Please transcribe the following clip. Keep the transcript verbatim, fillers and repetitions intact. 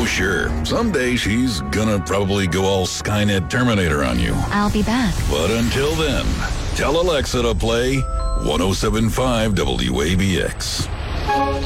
Oh, sure. Someday she's gonna probably go all Skynet Terminator on you. I'll be back. But until then, tell Alexa to play one oh seven point five W A B X.